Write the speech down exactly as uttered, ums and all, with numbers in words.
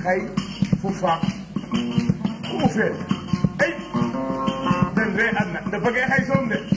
xay fu faak u fel ey den re adna nda fage xay soom de